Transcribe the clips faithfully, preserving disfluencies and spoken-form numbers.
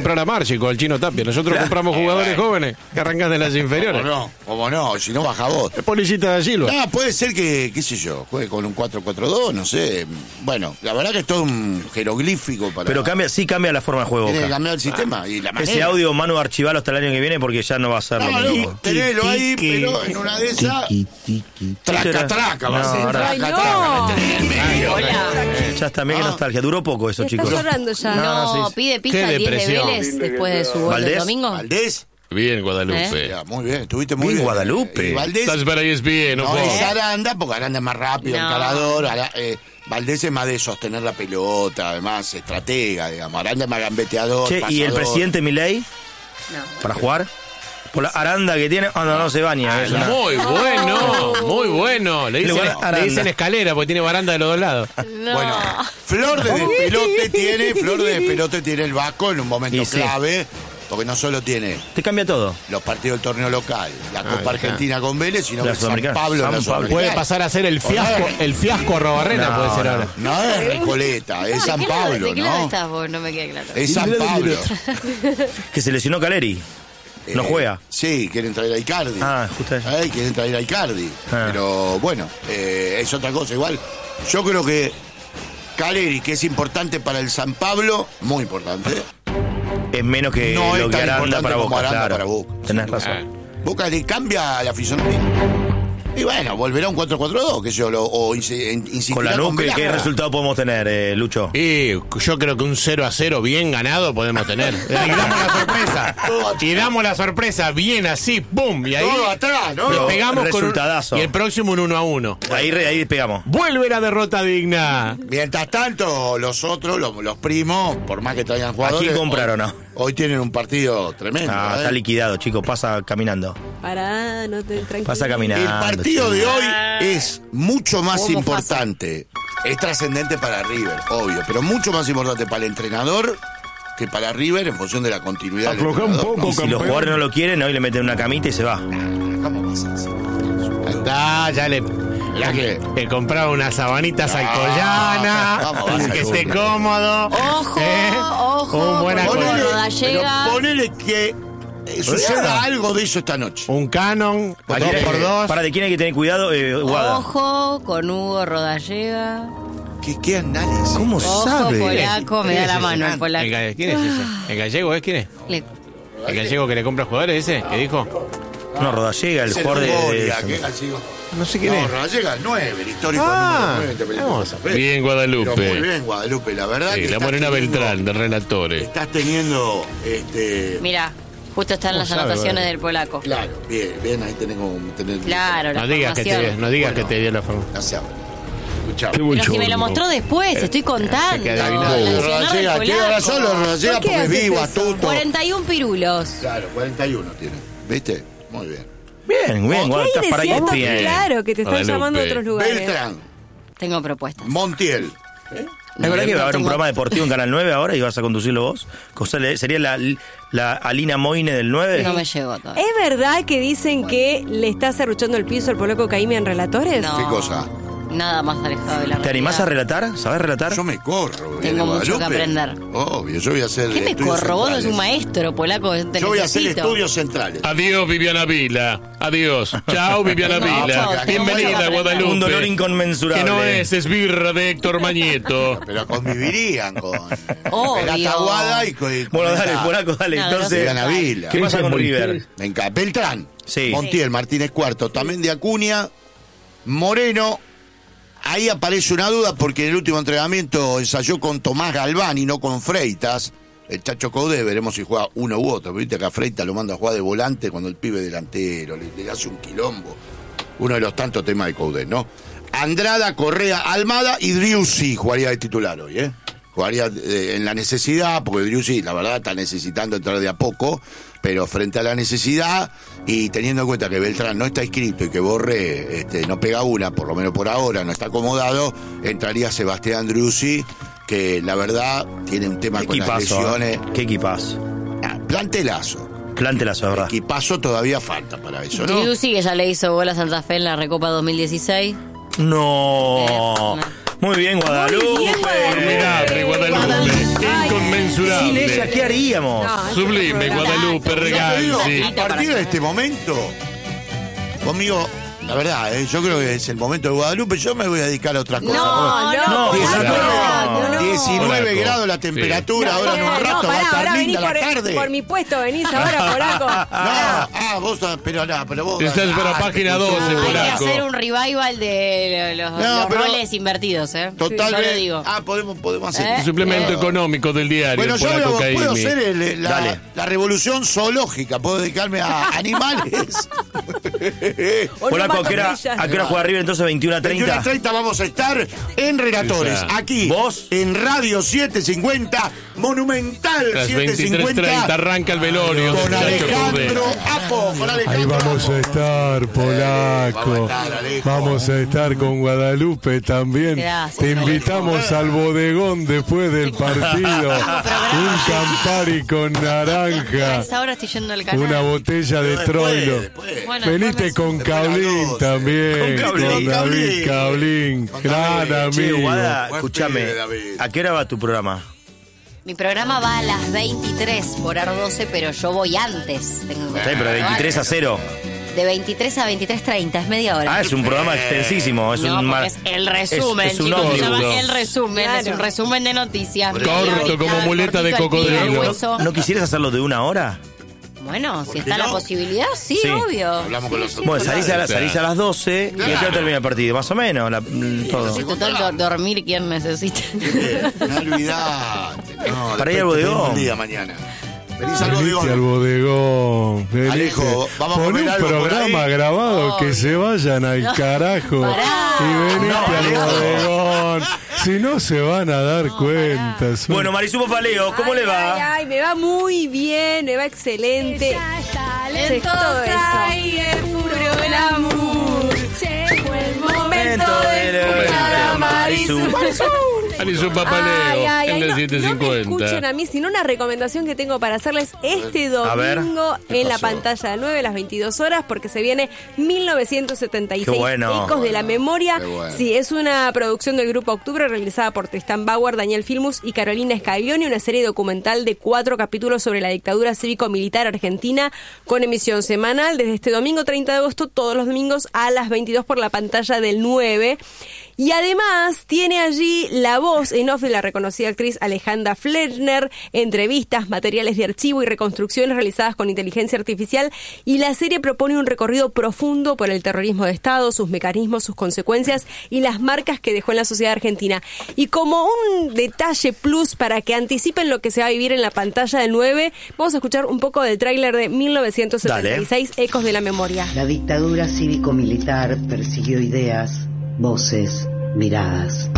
comprar a Márcico, al Chino Tapia. Nosotros claro. compramos jugadores bueno. jóvenes que arrancan de las inferiores. ¿Cómo no? ¿Cómo no? Si no, baja vos. Es Policita da Silva. No, puede ser que, qué sé yo, juegue con un cuatro cuatro dos, no sé. Bueno, la verdad que es todo un jeroglífico para... Pero cambia, sí cambia la forma de juego. Tiene que cambiar el sistema ah. y la manera. Ese audio, Manu, archivalo hasta el año que viene porque ya no va a ser no, lo mismo. No, tenelo ahí, pero en una de esas... Traca, traca, va a ser. Traca, Ay, no. traca. Hola. Ya está, mira qué nostalgia. Duró poco eso, chicos. Está llorando ya. No, no no sí. pide pista el diez de Vélez después de su gol del domingo. ¿Valdés? Bien, Guadalupe. ¿Eh? Ya, muy bien, estuviste muy bien. bien. Guadalupe. Y Valdés, Estás para ahí es bien, no, no es Aranda, porque Aranda es más rápido, no. encarador. Ara, eh, Valdés es más de sostener la pelota, además estratega, digamos. Aranda es más gambeteador. Che, ¿y el presidente Milei? No. ¿Para jugar? Por la aranda que tiene, oh, no, no se baña. Es una... Muy bueno, muy bueno. Le dicen, le dicen escalera porque tiene baranda de los dos lados. No. Bueno, Flor de Despelote tiene, Flor de Despelote tiene el Vasco en un momento sí. clave, porque no solo tiene te cambia todo. Los partidos del torneo local, la Copa ah, Argentina con Vélez, sino la que San Pablo, San la Pablo. Puede pasar a ser el fiasco, el fiasco Arrobarrena, no, puede ser no. ahora. No es Recoleta, es San Pablo, ¿De qué lado ¿no? estás vos? No me queda claro. Es San Pablo. Que se lesionó Caleri. No Eh, juega. Sí, quieren traer a Icardi. Ah, justo eso. Eh, quieren traer a Icardi. Ah. Pero bueno, eh, es otra cosa. Igual, yo creo que Caleri, que es importante para el San Pablo, muy importante. Es menos que No lo es que tan Aranda importante para como Boca. Aranda Claro. para Boca. Tenés razón. Ah. Boca le cambia a la fisonomía. Y bueno, volverá un cuatro cuatro dos, que yo, lo, o insistirá Con la nuca, ¿qué resultado podemos tener, eh, Lucho? Y yo creo que un cero a cero bien ganado podemos tener. Y damos la sorpresa. Y damos la sorpresa bien así, ¡pum! Y ahí todo atrás, ¿no? le pegamos con un, y el próximo un uno a uno. Ahí, ahí pegamos. Vuelve la derrota digna. Mientras tanto, los otros, los, los primos, por más que traigan jugadores... ¿A quién compraron? Hoy, hoy tienen un partido tremendo. Ah, ¿eh? está liquidado, chicos. Pasa caminando. Pará, no te tranquilo. Pasa caminando. El partido de hoy es mucho más ¿Cómo importante. Es trascendente para River, obvio, pero mucho más importante para el entrenador que para River en función de la continuidad del Afloja un entrenador. poco, Y si los jugadores no lo quieren, hoy le meten una camita y se va. ¿Cómo vas a hacer? Está, ya le, ¿Ya qué? le compraba unas sabanitas No, Alcoyana, ¿cómo vas a que hacer? esté cómodo. Ojo, ¿eh? ojo, Un buen con acuerdo. Hugo Pero Rodallega. ponele que eh, suceda algo de eso esta noche. Un Canon, ¿Para dos quién hay por que- dos. Para de quién hay que tener cuidado, eh, Guada. Ojo con Hugo Rodallega. ¿Qué, qué análisis? ¿Cómo Ojo, sabe? polaco, me da la mano el El polaco. ga- ¿Quién es ese? ¿El gallego es quién es? Le- ¿El gallego que le compra jugadores ese? ¿Qué dijo? No, Rodallega, el Es el jugador de... Longoria, de- ¿qué gallego? No sé quién No, es. Rodallega el nueve, el histórico Ah, número nueve. te- vamos. te- Bien, Guadalupe. Pero muy bien, Guadalupe, la verdad Sí, que la estás Morena teniendo- Beltrán, de relatores. Estás teniendo, este... Mira, justo están ¿Cómo las sabe, anotaciones vale? del polaco. Claro, bien, bien, ahí tenemos... tenés, Claro, la No digas que te, formación. no digas Bueno. que te dio la forma. No se habla. Escuchá. Pero si me lo mostró después, estoy contando. se queda El adivinando. accionar del Rodallega, tiene polaco. razón, los Rodallega ¿Por qué porque es haces vivo, eso? astuto. cuarenta y uno pirulos. Claro, cuarenta y uno tiene. ¿Viste? Muy bien. Bien, bien, ¿Qué Guada, hay estás de para ahí. cierto? Bien. Claro, que te están Guadalupe. llamando a otros lugares. Beltrán, Tengo propuestas. Montiel. ¿Es verdad que va a haber un programa deportivo en Canal nueve ahora y vas a conducirlo vos? Cosa le- ¿Sería la, la Alina Moine del nueve? No me llegó todavía. ¿Es verdad que dicen que le está cerruchando el piso al polaco Caimi en relatores? No. ¿Qué cosa? Nada más alejado de la ¿Te animás a realidad. relatar? ¿Sabés relatar? Yo me corro. Tengo viene mucho que Guadalupe. aprender. Obvio, yo voy a hacer ¿Qué me estudios corro? Vos sos centrales. un maestro polaco. Te Yo voy a hacer necesito. estudios centrales. Adiós, Viviana Vila. Adiós. Chao, Viviana No, Vila. chao, tengo mucho que Bienvenida, aprender. Guadalupe. Un dolor inconmensurable. Que no es esbirra de Héctor Mañeto. Pero convivirían con Obvio. Pelata Aguada y con... Bueno, con dale, esta- polaco, dale. No, no Entonces, Viviana Vila. ¿qué pasa con River? Venga, Beltrán. Sí. Montiel, Martínez Cuarto, también de Acuña, Moreno. Ahí aparece una duda porque en el último entrenamiento ensayó con Tomás Galván y no con Freitas. El Chacho Caudé, veremos si juega uno u otro. Viste que a Freitas lo manda a jugar de volante cuando el pibe delantero, le, le hace un quilombo. Uno de los tantos temas de Caudé, ¿no? Andrada, Correa, Almada y Driussi jugaría de titular hoy, ¿eh? Jugaría eh, en la necesidad, porque Driussi, la verdad, está necesitando entrar de a poco, pero frente a la necesidad y teniendo en cuenta que Beltrán no está inscrito y que Borré este, no pega una, por lo menos por ahora, no está acomodado, entraría Sebastián Driussi, que la verdad tiene un tema Qué con las equipazo, lesiones. ¿eh? Qué equipazo. Ah, plantelazo. Plantelazo, ¿verdad? Equipazo todavía falta para eso, ¿no? Driussi, que ya le hizo gol a Santa Fe en la Recopa dos mil dieciséis. No. Eh, Muy bien, Guadalupe. Muy bien, Formidable, Guadalupe. Inconmensurable. Sin ella, ¿qué haríamos? No, Sublime, es un Guadalupe, Yo te digo, Regalzi. a partir de este momento, conmigo, la verdad, eh, yo creo que es el momento de Guadalupe. Yo me voy a dedicar a otras cosas. No, no, No, diecinueve, no, no. diecinueve Polaco. grados la temperatura, No, ahora en un no, rato va pará, a ahora estar venís linda la por, tarde. por mi puesto, venís ahora, Polaco. No, ah, vos, pero no, pero vos. Estás para ah, página te- doce, Hay que Polaco. hacer un revival de los, No, los pero- roles invertidos, ¿eh? Totalmente. Solo digo. Ah, podemos, podemos hacer. ¿Eh? Suplemento No. económico del diario. Bueno, el yo Polaco puedo, puedo Caimi. hacer el- la, Dale. la revolución zoológica, puedo dedicarme a animales. Polaco, ¿a qué hora, ¿a qué hora juega River entonces? veintiuno a veintiuno treinta. treinta vamos a estar en Relatores, Exacto. aquí, ¿Vos? en Radio setecientos cincuenta, Monumental Las setecientos veintitrés treinta cincuenta, arranca el velorio. con Chacho Alejandro Cordero. Apo, con Alejandro Ahí vamos Apo. a estar, Polaco. vamos a estar, Alejo. Vamos a estar con Guadalupe también. Gracias, Te invitamos al bodegón después del partido. Un Campari con A naranja. esa hora estoy yendo al canal. Una botella de Después, Troilo. después. Bueno, Venite después me con Después a las Cablín doce. también. Con Cablín. Con David Cablín. Cablín. Con Gran Cablín. Che, amigo. Guada, Buen escúchame. pibe, David. ¿A qué hora va tu programa? Mi programa va a las veintitrés por Ar doce, pero yo voy antes. Tengo que Sí, pero de veintitrés a cero. De veintitrés a veintitrés treinta, es media hora. Ah, es un programa extensísimo. Es no, un mar- porque es el resumen, es- es un chicos, se ómnibus. llama el resumen, es Claro. un resumen de noticias. Corto, media horita, como muleta de cortito al pie del cocodrilo. hueso. ¿No quisieras hacerlo de una hora? Bueno, si qué está la no? posibilidad, sí, Sí. obvio. Hablamos con los otros. Bueno, salís a, la- salís a las doce y a qué hora termina el partido. Más o menos, la- todo. Sí, total, do- dormir quien necesite. No olvidate. No, Para ir al después te bodegón. tengo un día mañana. Venís al Venite al bodegón. bodegón. venite. Alejo, vamos a Pon comer un algo por programa ahí. grabado que se vayan al No. carajo. Pará. Y venite No, al Alejo. bodegón. Si no se van a dar cuenta. son- Bueno, Marisú Papaleo, ¿cómo Ay, le va? Ay, ay, me va muy bien, me va excelente. Sí, todo eso. el amor. Llegó el momento de escuchar a Marisú. Marisú Papaleo, Ay, ay, en ay, el no, no me setecientos escuchen cincuenta. a mí, sino una recomendación que tengo para hacerles este A ver, domingo ¿qué en la pasó? pantalla de nueve, a las veintidós horas, porque se viene mil novecientos setenta y seis, Qué bueno. Ecos de la Memoria. Qué bueno. Sí, es una producción del Grupo Octubre realizada por Tristán Bauer, Daniel Filmus y Carolina Scaglioni, una serie documental de cuatro capítulos sobre la dictadura cívico-militar argentina, con emisión semanal desde este domingo treinta de agosto, todos los domingos a las veintidós por la pantalla del nueve. Y además tiene allí la voz en off de la reconocida actriz Alejandra Fletcher, entrevistas, materiales de archivo y reconstrucciones realizadas con inteligencia artificial, y la serie propone un recorrido profundo por el terrorismo de Estado, sus mecanismos, sus consecuencias y las marcas que dejó en la sociedad argentina. Y como un detalle plus para que anticipen lo que se va a vivir en la pantalla del nueve, vamos a escuchar un poco del tráiler de mil novecientos setenta y seis, Ecos de la Memoria. La dictadura cívico-militar persiguió ideas, voces, miradas.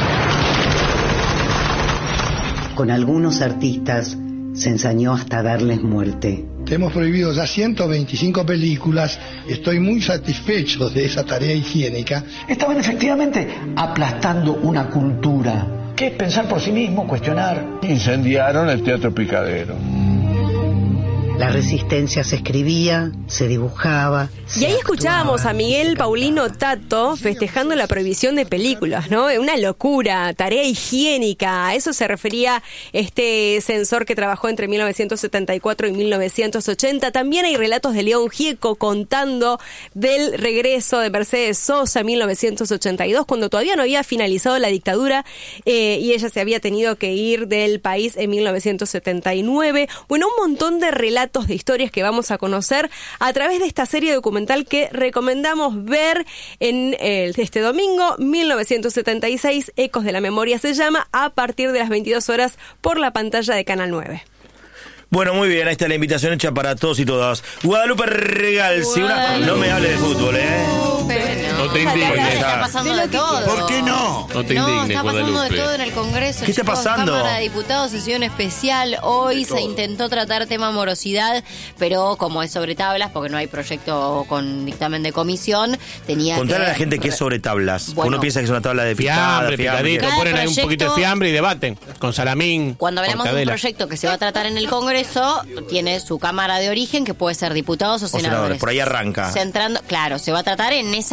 Con algunos artistas se ensañó hasta darles muerte. Hemos prohibido ya ciento veinticinco películas. Estoy muy satisfecho de esa tarea higiénica. Estaban efectivamente aplastando una cultura, que es pensar por sí mismo, cuestionar. Incendiaron el Teatro Picadero. La resistencia se escribía, se dibujaba. Y ahí escuchábamos a Miguel Paulino Tato festejando la prohibición de películas, ¿no? Una locura, tarea higiénica. A eso se refería este censor que trabajó entre mil novecientos setenta y cuatro y mil novecientos ochenta. También hay relatos de León Gieco contando del regreso de Mercedes Sosa en mil novecientos ochenta y dos, cuando todavía no había finalizado la dictadura eh, y ella se había tenido que ir del país en mil novecientos setenta y nueve. Bueno, un montón de relatos de historias que vamos a conocer a través de esta serie documental que recomendamos ver en eh, este domingo, mil novecientos setenta y seis, Ecos de la Memoria se llama, a partir de las veintidós horas por la pantalla de Canal nueve. Bueno, muy bien, ahí está la invitación hecha para todos y todas. Guadalupe Regalzi, una... no me hable de fútbol, ¿eh? No te Está indignes. pasando de todo. ¿Por qué no? No te No, indignes, está pasando de Guadalupe. todo en el Congreso. ¿Qué está chicos. pasando? Cámara de Diputados, sesión especial. Hoy se intentó tratar tema morosidad, pero como es sobre tablas, porque no hay proyecto con dictamen de comisión, tenía Contale que... a la gente qué es sobre tablas. Bueno. Uno piensa que es una tabla de picada, Fiambre, fiambre. picadito, Cada ponen ahí un proyecto- poquito de fiambre y debaten con salamín. Cuando hablamos de un mortadela. proyecto que se va a tratar en el Congreso, tiene su cámara de origen, que puede ser diputados o senadores, senadores. por ahí arranca. Centrando, claro, se va a tratar en esa cámara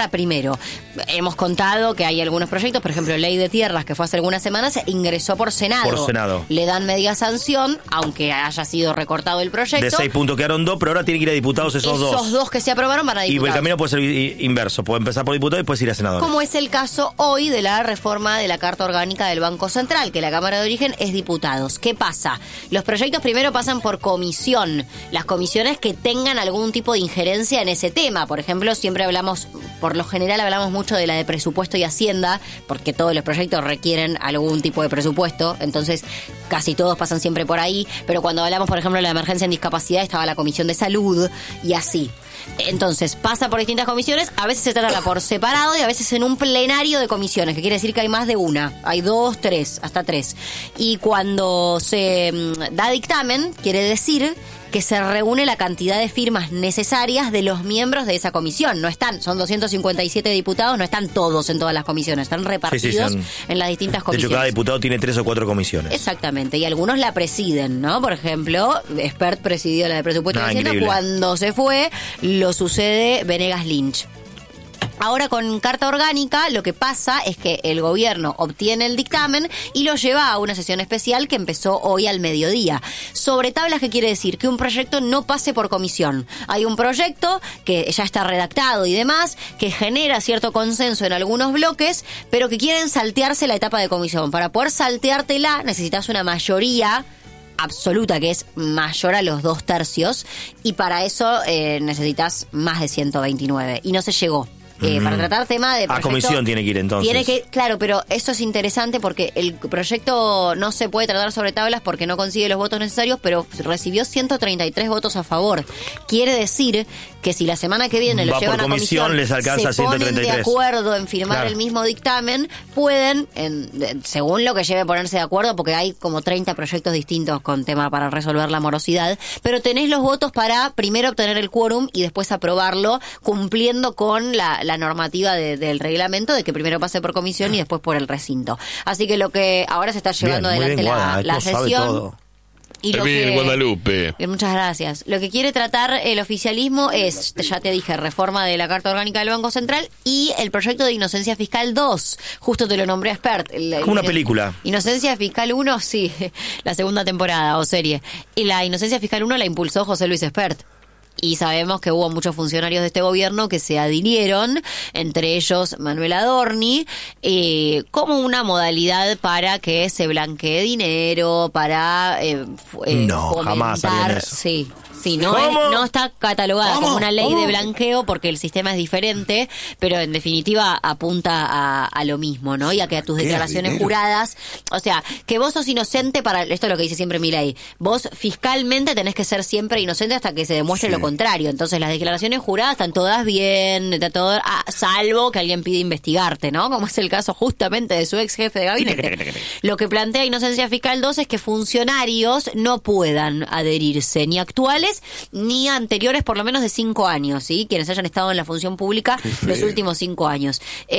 para primero. Hemos contado que hay algunos proyectos, por ejemplo, Ley de Tierras, que fue hace algunas semanas, ingresó por Senado. Por Senado. Le dan media sanción, aunque haya sido recortado el proyecto. De seis puntos quedaron dos, pero ahora tienen que ir a diputados esos, esos dos. Esos dos que se aprobaron van a diputados. Y el camino puede ser inverso, puede empezar por diputados y después ir a senadores. Como es el caso hoy de la reforma de la Carta Orgánica del Banco Central, que la Cámara de Origen es diputados. ¿Qué pasa? Los proyectos primero pasan por comisión. Las comisiones que tengan algún tipo de injerencia en ese tema. Por ejemplo, siempre hablamos, por lo general hablamos mucho de la de presupuesto y hacienda, porque todos los proyectos requieren algún tipo de presupuesto, entonces casi todos pasan siempre por ahí. Pero cuando hablamos, por ejemplo, de la emergencia en discapacidad, estaba la Comisión de Salud y así. Entonces, pasa por distintas comisiones, a veces se trata por separado y a veces en un plenario de comisiones, que quiere decir que hay más de una, hay dos, tres, hasta tres. Y cuando se mm, da dictamen, quiere decir que se reúne la cantidad de firmas necesarias de los miembros de esa comisión. No están, son doscientos cincuenta y siete diputados, no están todos en todas las comisiones, están repartidos sí, sí, son, en las distintas comisiones. De hecho, cada diputado tiene tres o cuatro comisiones. Exactamente, y algunos la presiden, ¿no? Por ejemplo, Espert presidió la de presupuesto ah, y hacienda. Increíble. Cuando se fue, lo sucede Venegas Lynch. Ahora con Carta Orgánica lo que pasa es que el gobierno obtiene el dictamen y lo lleva a una sesión especial que empezó hoy al mediodía. Sobre tablas, ¿qué quiere decir? Que un proyecto no pase por comisión. Hay un proyecto que ya está redactado y demás, que genera cierto consenso en algunos bloques, pero que quieren saltearse la etapa de comisión. Para poder salteártela necesitas una mayoría absoluta, que es mayor a los dos tercios, y para eso eh, necesitas más de ciento veintinueve. Y no se llegó. Eh, mm. Para tratar tema de proyecto, a comisión tiene que ir entonces. Tiene que, claro, pero eso es interesante porque el proyecto no se puede tratar sobre tablas porque no consigue los votos necesarios, pero recibió ciento treinta y tres votos a favor. Quiere decir que si la semana que viene Va lo llevan por comisión, a comisión, les alcanza se ponen ciento treinta y tres. de acuerdo en firmar claro. el mismo dictamen, pueden, en, según lo que lleve ponerse de acuerdo, porque hay como treinta proyectos distintos con tema para resolver la morosidad, pero tenés los votos para primero obtener el quórum y después aprobarlo, cumpliendo con la, la normativa de del reglamento de que primero pase por comisión y después por el recinto. Así que lo que ahora se está llevando bien, adelante bien, la, la sesión. Y lo bien, que, Guadalupe. Muchas gracias. Lo que quiere tratar el oficialismo es, ya te dije, reforma de la Carta Orgánica del Banco Central y el proyecto de Inocencia Fiscal dos. Justo te lo nombré a Espert. El, Como una el, película. Inocencia Fiscal uno, sí, la segunda temporada o serie. Y la Inocencia Fiscal uno la impulsó José Luis Espert. Y sabemos que hubo muchos funcionarios de este gobierno que se adhirieron, entre ellos Manuel Adorni, eh, como una modalidad para que se blanquee dinero, para eh, eh, no, jamás harían eso. Sí. Sí, no, es, no está catalogada ¿Cómo? como una ley ¿Cómo? de blanqueo porque el sistema es diferente, pero en definitiva apunta a, a lo mismo, ¿no? Y a que a tus declaraciones dinero? juradas, o sea, que vos sos inocente para, esto es lo que dice siempre mi ley, vos fiscalmente tenés que ser siempre inocente hasta que se demuestre sí. lo contrario. Entonces las declaraciones juradas están todas bien, está todo, ah, salvo que alguien pide investigarte, ¿no? Como es el caso justamente de su ex jefe de gabinete. Lo que plantea Inocencia Fiscal dos es que funcionarios no puedan adherirse, ni actuales ni anteriores por lo menos de cinco años, ¿sí? Quienes hayan estado en la función pública los últimos cinco años.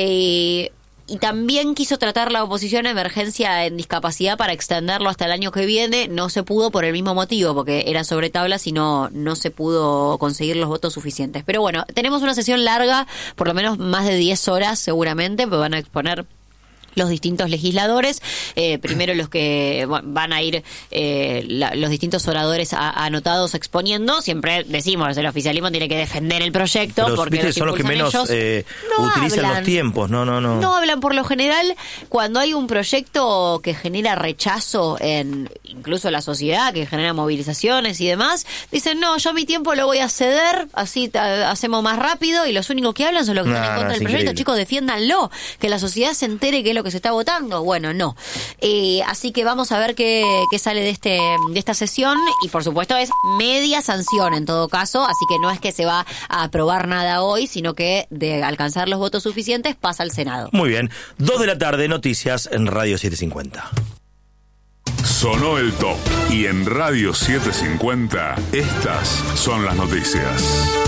Eh, y también quiso tratar la oposición a emergencia en discapacidad para extenderlo hasta el año que viene. No se pudo por el mismo motivo, porque era sobre tablas y no, no se pudo conseguir los votos suficientes. Pero bueno, tenemos una sesión larga, por lo menos más de diez horas seguramente, pues van a exponer los distintos legisladores, eh, primero los que van a ir eh, la, los distintos oradores a, a anotados exponiendo. Siempre decimos, el oficialismo tiene que defender el proyecto. Pero, porque ¿viste? Son los que menos ellos, eh, no utilizan hablan, los tiempos. No, no, no. No hablan por lo general cuando hay un proyecto que genera rechazo en incluso la sociedad, que genera movilizaciones y demás. Dicen, no, yo mi tiempo lo voy a ceder, así ta, hacemos más rápido, y los únicos que hablan son los que no, están en contra no, del proyecto. Increíble. Chicos, defiéndanlo, que la sociedad se entere qué es lo que se está votando. Bueno, no. Eh, así que vamos a ver qué, qué sale de este de esta sesión, y por supuesto es media sanción en todo caso, así que no es que se va a aprobar nada hoy, sino que de alcanzar los votos suficientes pasa al Senado. Muy bien. Dos de la tarde, noticias en Radio setecientos cincuenta. Sonó el top y en Radio setecientos cincuenta estas son las noticias.